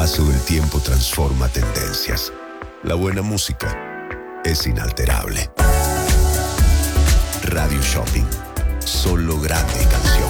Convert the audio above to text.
paso del tiempo transforma tendencias. La buena música es inalterable. Radio Shopping. Solo grandes canciones.